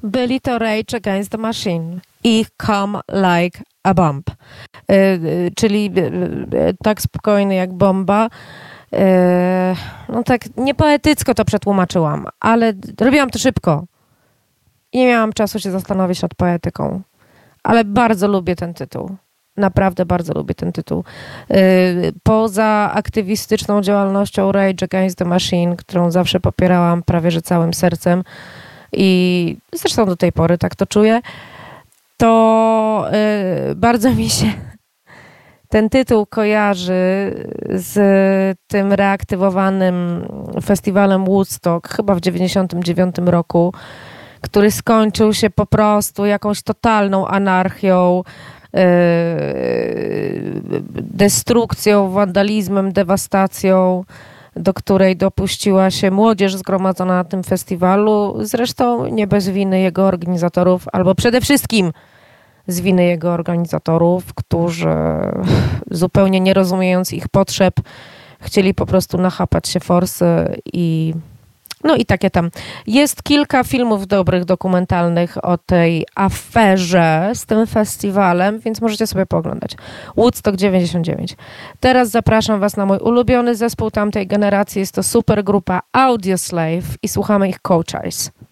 byli to Rage Against the Machine i Come Like a Bomb, czyli tak spokojny jak bomba. No tak niepoetycko to przetłumaczyłam, ale robiłam to szybko i nie miałam czasu się zastanowić nad poetyką, ale bardzo lubię ten tytuł. Naprawdę bardzo lubię ten tytuł. Poza aktywistyczną działalnością Rage Against the Machine, którą zawsze popierałam prawie że całym sercem i zresztą do tej pory tak to czuję, to bardzo mi się ten tytuł kojarzy z tym reaktywowanym festiwalem Woodstock, chyba w 1999 roku, który skończył się po prostu jakąś totalną anarchią, destrukcją, wandalizmem, dewastacją, do której dopuściła się młodzież zgromadzona na tym festiwalu, zresztą nie bez winy jego organizatorów, albo przede wszystkim z winy jego organizatorów, którzy zupełnie nie rozumiejąc ich potrzeb, chcieli po prostu nachapać się forsy i no i takie tam. Jest kilka filmów dobrych, dokumentalnych o tej aferze z tym festiwalem, więc możecie sobie pooglądać. Woodstock 99. Teraz zapraszam was na mój ulubiony zespół tamtej generacji. Jest to super grupa Audioslave i słuchamy ich Coach Eyes.